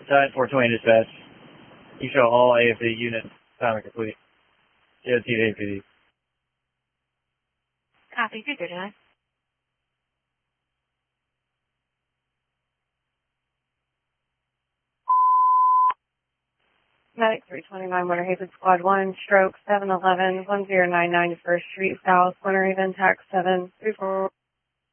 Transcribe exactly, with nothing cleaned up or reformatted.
Side four twenty dispatch. You show all A F D units. Time complete. D O T to A P D. Copy, two thirty-nine. Medic three twenty-nine, Winter Haven Squad one, stroke seven eleven, one zero nine nine to First Street South, Winter Haven, tax seven three four.